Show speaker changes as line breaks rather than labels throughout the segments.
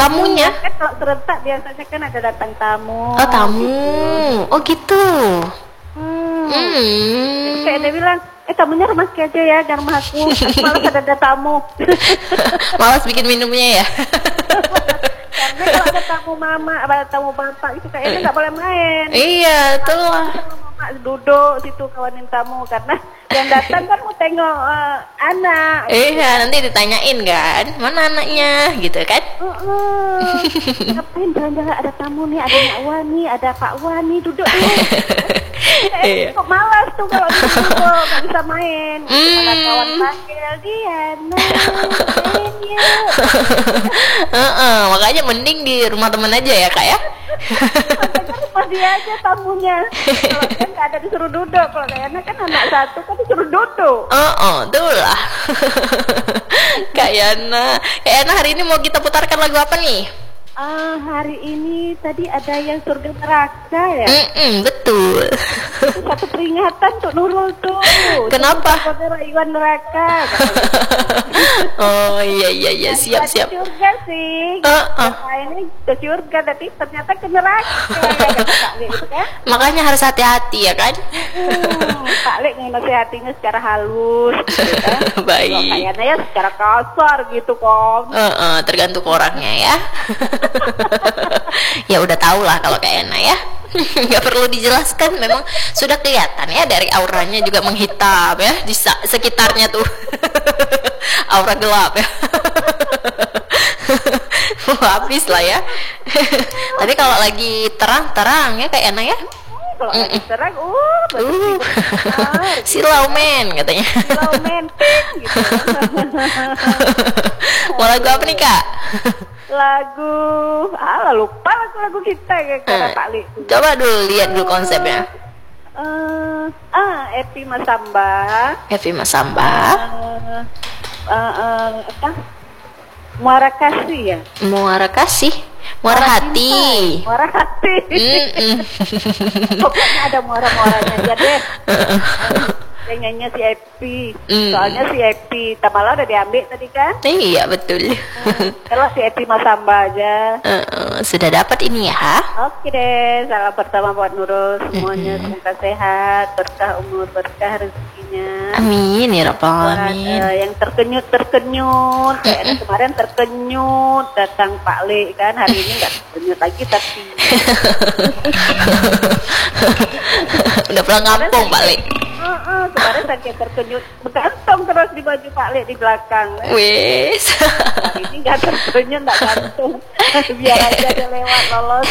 tamunya
kan kalau serentak biasanya kan ada datang tamu.
Oh, tamu. Oh, gitu.
Kayak dia bilang, tamunya rumah aja ya, jangan rumah aku. Malas ada tamu.
Malas bikin minumnya ya.
Karena kalau ada tamu mama, ada tamu bapak itu kayaknya nggak boleh main.
Iya, tuh.
Mama duduk situ kawanin tamu karena yang datang kan mau tengok anak.
Iya, nanti ditanyain kan, mana anaknya, gitu kan?
Ngapain jalan-jalan, ada tamu nih, ada Nak Wani, ada Pak Wani, duduk dulu. Kok malas tuh kalau duduk, nggak bisa main. Ada kawan panggil dia, main yuk.
Makanya mending di rumah temen aja ya, Kak ya.
Makanya rumah dia aja tamunya. Kalau kan nggak ada disuruh duduk, kalau kayaknya kan anak satu kan disuruh duduk.
Tuh lah. Kak Yana hari ini mau kita putarkan lagu apa nih?
Hari ini tadi ada yang surga neraka ya.
Betul.
Satu peringatan untuk Nurul tuh.
Kenapa?
Saudara Iwan neraka.
Oh iya siap.
Surga sih. Ini ke surga tapi ternyata ke neraka. Gitu kan?
Makanya harus hati-hati ya kan?
Pak Lek nasihatinnya secara halus. Gitu kan?
Baik.
Kayaknya ya secara kasar gitu kok.
Tergantung orangnya ya. Ya udah tau lah kalau kayak Ena ya. Nggak perlu dijelaskan, memang sudah kelihatan ya dari auranya juga menghitam ya di sekitarnya tuh. Aura gelap ya. Habis lah ya. Tapi kalau lagi terang ya kayak Ena ya.
Kalau lagi terang,
silau men katanya.
Silau men gitu.
Mau lagu apa nih Kak?
Lagu lupa lagu kita kayak Pak Li.
Coba dulu lihat dulu konsepnya.
Epi Masamba. Apa? Muara Kasih ya?
Muara Kasih. Muara hati.
Pokoknya ada muara-muaranya aja deh. Pengennya si Epi. Soalnya si Epi Tamala udah diambil tadi kan?
Iya betul.
Kalau si Epi Masamba aja.
Sudah dapat ini ya?
Oke deh. Salam pertama buat Nurul semuanya. Semoga sehat, berkah umur, berkah rezekinya.
Amin ya rabbal alamin.
Yang terkenyut. Kayaknya kemarin terkenyut datang Pak Le kan, hari ini nggak terkenyut lagi tapi.
Udah pulang kampung Pak Le.
Kemarin saking terkenyut bergantung terus di baju Pak Le di belakang.
Wes.
Hari ini nggak terkenyut, nggak gantung. Biar aja dia lewat lolos.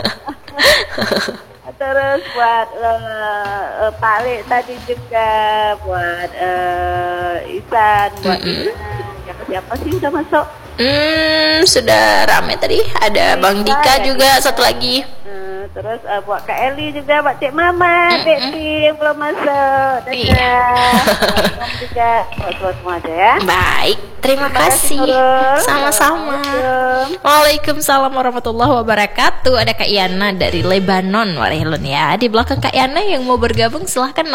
Terus buat Pak Le tadi juga buat Isan, buat siapa sih udah masuk?
Sudah rame tadi. Ada Bang Dika juga satu lagi.
Terus buat Kak Eli juga, buat Cik Mama, Dek yang belum masuk. Dadah. Juga buat semua aja ya.
Baik, terima kasih. Sama-sama. Waalaikumsalam warahmatullahi wabarakatuh. Ada Kak Yana dari Lebanon, Warehilun ya. Di belakang Kak Yana yang mau bergabung silahkan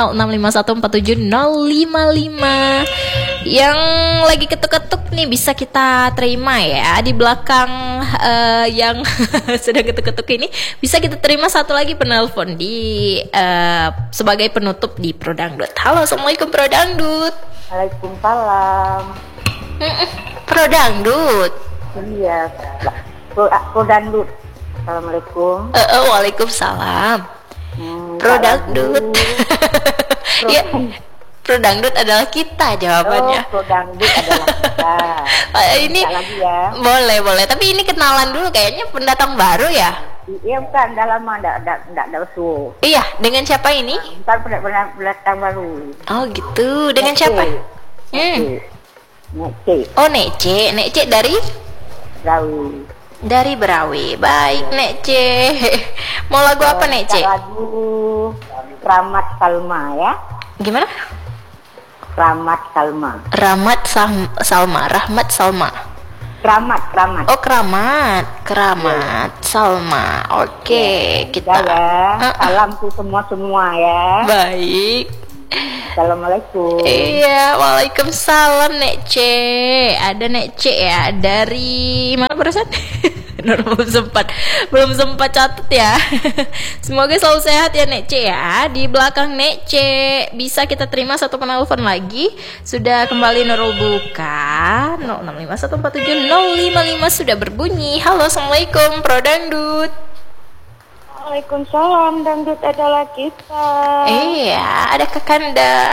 0651470555. Yang lagi ketuk-ketuk nih bisa kita terima ya. Di belakang yang sedang ketuk-ketuk ini bisa kita terima satu lagi penelpon di sebagai penutup di Prodangdut. Halo, assalamualaikum Prodangdut.
Waalaikumsalam.
Prodangdut.
Iya, Prodangdut. Assalamualaikum.
Waalaikumsalam. Prodangdut. Ya, Prodangdut adalah kita jawabannya.
Prodangdut adalah kita.
Ini
lagi ya.
Boleh. Tapi ini kenalan dulu, kayaknya pendatang baru ya.
Iya, bukan, udah lama enggak usul.
Iya, dengan siapa ini?
Bukan pendatang baru.
Oh gitu, dengan siapa?
Nece.
Oh Nece dari?
Berawi.
Dari Berawi. Baik Nece. Mau lagu apa Nece?
Lagu Rahmat Salma ya.
Gimana?
Rahmat Salma.
Rahmat Salma.
Keramat.
Oh Keramat Salma. Oke, kita
ya. Salam tuh semua ya.
Baik.
Assalamualaikum.
Iya, waalaikumsalam Nece. Ada Nece ya dari mana barusan? Nur belum sempat catat ya. Semoga selalu sehat ya Nek C ya. Di belakang Nek C bisa kita terima satu penelpon lagi. Sudah kembali Nurul buka 0651470555 sudah berbunyi. Halo, assalamualaikum Pro Dangdut.
Waalaikumsalam, dangdut adalah kita.
Iya, ada Kakanda.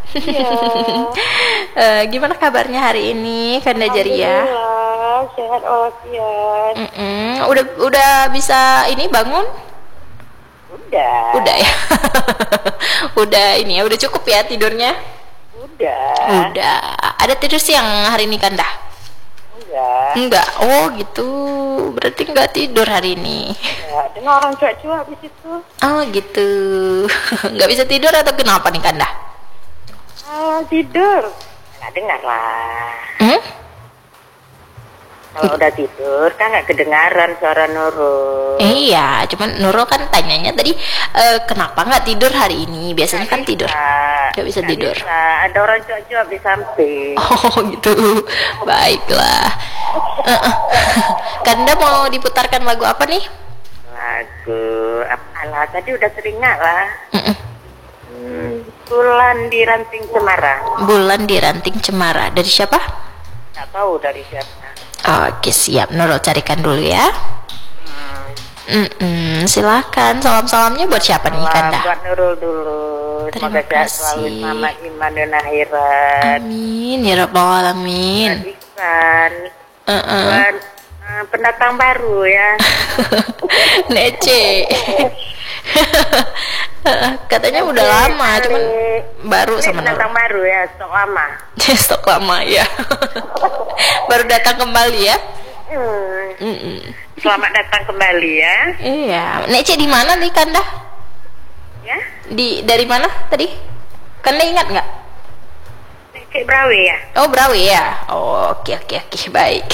Iya.
Gimana kabarnya hari ini Kanda Jaria?
Alhamdulillah, sehat walafiat.
Udah bisa ini bangun?
Udah.
Udah ya. Udah ini ya, udah cukup ya tidurnya?
Udah.
Ada tidur siang hari ini Kanda? Enggak. Oh gitu. Berarti enggak tidur hari ini.
Ya, dengar orang cuak-cuak habis itu.
Oh gitu. Enggak bisa tidur atau kenapa nih Kanda?
Tidur. Nggak dengar lah. Kalau udah tidur kan nggak kedengaran suara Nurul.
Iya, cuman Nurul kan tanyanya tadi kenapa nggak tidur hari ini? Biasanya kan tidur. Nggak bisa tidur.
Bisa. Ada orang cuak-cuak di samping.
Oh gitu. Baiklah. Kanda mau diputarkan lagu apa nih?
Lagu apalah, tadi udah teringat lah. Bulan di Ranting Cemara.
Bulan di Ranting Cemara. Dari siapa?
Nggak tahu dari siapa.
Oke, siap. Nurul carikan dulu ya. Silakan. Salam-salamnya buat siapa nih Kanda?
Buat Nurul dulu.
Terima
Semoga sehat
kasih.
selalu, selamat iman dan akhirat.
Amin ya rabbal alamin.
Iksan. Buat pendatang baru ya.
Nece. Katanya udah lama, cuman baru
Ini
sama
pendatang
Nurul.
baru ya, stok lama.
Stok lama ya. Baru datang kembali ya.
Selamat datang kembali ya.
Iya. Nece di mana nih Kanda?
Ya.
Dari mana tadi? Kanda ingat nggak?
Kayak Brawi ya.
Oh Brawi ya. Oh, oke baik.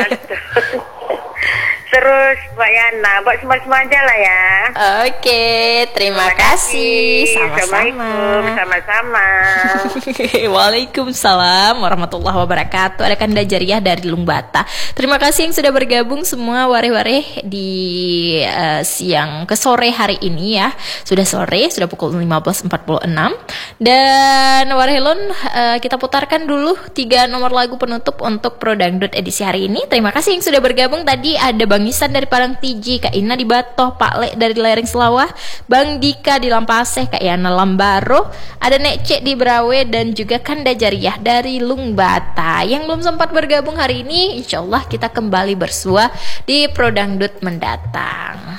Terus buat Yana, buat semua aja lah ya.
Oke, terima kasih. Sama-sama.
Assalamualaikum, sama-sama.
Waalaikumsalam warahmatullahi wabarakatuh. Ada Kanda Jariah dari Lungbata. Terima kasih yang sudah bergabung semua wareh-wareh di siang ke sore hari ini ya. Sudah sore, sudah pukul 15.46. Dan warhelon, kita putarkan dulu 3 nomor lagu penutup untuk Pro Dangdut edisi hari ini. Terima kasih yang sudah bergabung. Tadi ada Bang Isan dari Padang Tiji, Kak Ina di Batoh, Pak Le dari Lereng Selawah, Bang Dika di Lampaseh, Kak Yana Lambaro, ada Nek Cek di Brawe, dan juga Kanda Jariah dari Lungbata. Yang belum sempat bergabung hari ini, insya Allah kita kembali bersua di Pro Dangdut mendatang.